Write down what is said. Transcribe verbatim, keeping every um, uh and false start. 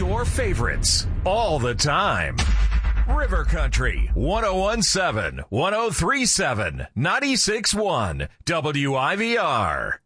your favorites all the time. River Country, one oh one seven, one oh three seven, ninety-six one, W I V R.